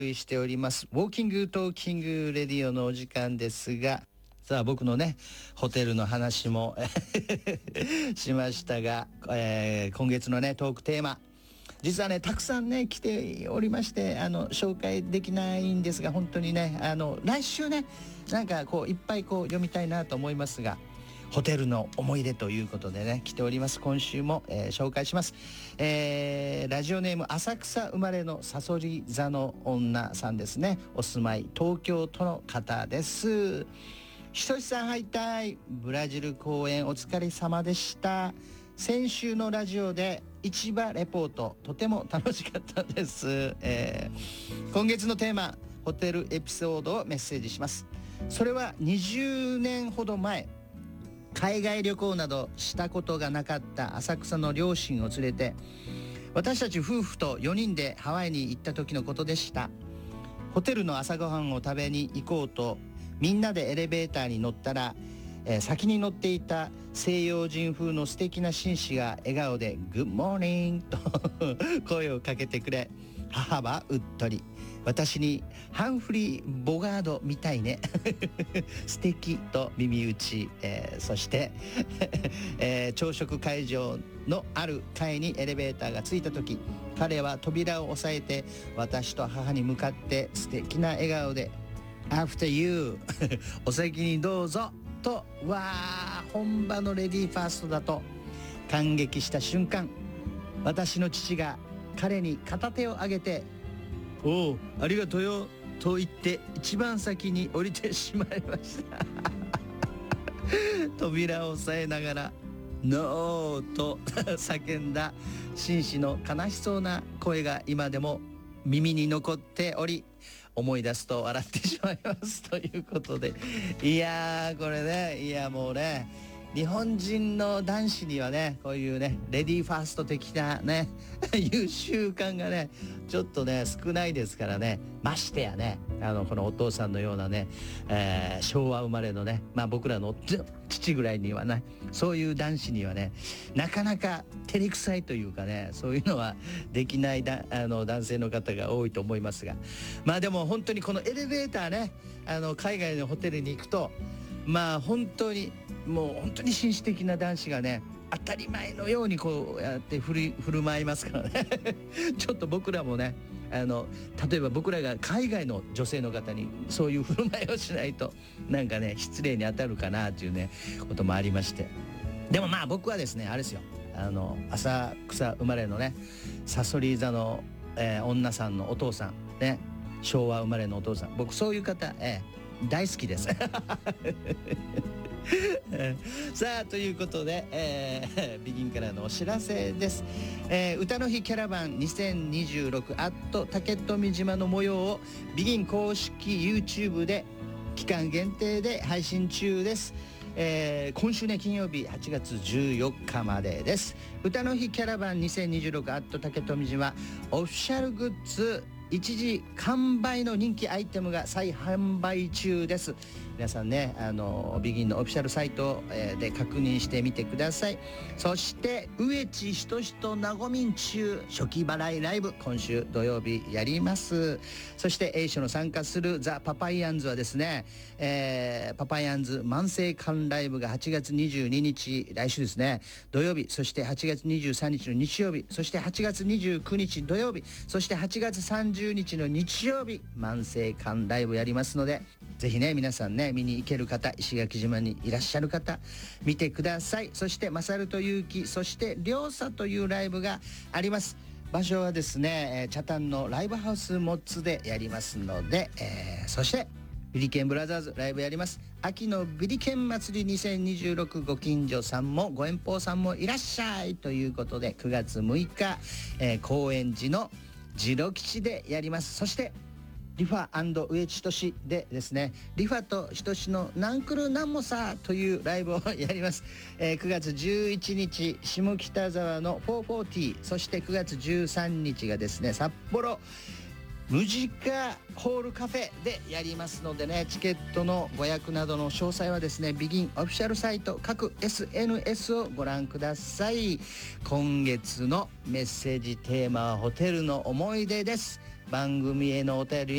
しておりますウォーキングトーキングレディオのお時間ですが、さあ僕のねホテルの話もしましたが、今月のねトークテーマ、実はねたくさんね来ておりまして、紹介できないんですが、本当にね来週ねなんかこういっぱいこう読みたいなと思いますが、ホテルの思い出ということでね来ております。今週も、紹介します。ラジオネーム浅草生まれのさそり座の女さんですね。お住まい東京都の方です。ひとしさん、ハイタイ、ブラジル公演お疲れ様でした。先週のラジオで市場レポートとても楽しかったです。今月のテーマ、ホテルエピソードをメッセージします。それは20年ほど前、海外旅行などしたことがなかった浅草の両親を連れて、私たち夫婦と4人でハワイに行った時のことでした。ホテルの朝ごはんを食べに行こうとみんなでエレベーターに乗ったら、先に乗っていた西洋人風の素敵な紳士が笑顔でグッモーニングと声をかけてくれ、母はうっとり、私にハンフリー・ボガードみたいね素敵と耳打ち、そして、朝食会場のある階にエレベーターが着いた時、彼は扉を押さえて私と母に向かって素敵な笑顔で After you お先にどうぞと、本場のレディーファーストだと感激した瞬間、私の父が彼に片手を上げて、おうありがとうよと言って一番先に降りてしまいました扉を押さえながらノーと叫んだ紳士の悲しそうな声が今でも耳に残っており、思い出すと笑ってしまいますということで、いやーこれね、いやもうね、日本人の男子にはねこういうねレディーファースト的なねいう習慣がねちょっとね少ないですからね。ましてやねこのお父さんのようなね、昭和生まれのね、僕らの父ぐらいにはね、そういう男子にはねなかなか照れくさいというかね、そういうのはできない男性の方が多いと思いますが、でも本当にこのエレベーターね、海外のホテルに行くと本当に紳士的な男子がね当たり前のようにこうやって振る舞いますからねちょっと僕らもね例えば僕らが海外の女性の方にそういう振る舞いをしないとなんかね失礼に当たるかなというねこともありまして、でも僕はですねあれですよ、浅草生まれのねさそり座の、女さんのお父さんね、昭和生まれのお父さん、僕そういう方、大好きですさあということで、ビギンからのお知らせです。歌の日キャラバン2026竹富島の模様をビギン公式 YouTube で期間限定で配信中です。今週ね金曜日8月14日までです。歌の日キャラバン2026竹富島オフィシャルグッズ一時完売の人気アイテムが再販売中です。皆さんねビギンのオフィシャルサイトで確認してみてください。そして上地ひとしとなごみん中初期払いライブ、今週土曜日やります。そして A 賞の参加するザ・パパイアンズはですね、パパイアンズ慢性館ライブが8月22日来週ですね土曜日、そして8月23日の日曜日、そして8月29日土曜日、そして8月30日の日曜日慢性館ライブやりますので、ぜひね皆さんね見に行ける方、石垣島にいらっしゃる方見てください。そしてマサルとユウキ、そしてリョーサというライブがあります。場所はですね北谷のライブハウスモッツでやりますので、そしてビリケンブラザーズライブやります。秋のビリケン祭り2026、ご近所さんもご遠方さんもいらっしゃいということで9月6日、高円寺のジロ吉でやります。そしてリファ&上地仁志でですね、リファと仁志のなんくるなんもさというライブをやります。9月11日下北沢の440、そして9月13日がですね札幌ムジカホールカフェでやりますのでね、チケットのご予約などの詳細はですねビギンオフィシャルサイト各 SNS をご覧ください。今月のメッセージテーマはホテルの思い出です。 番組へのお便り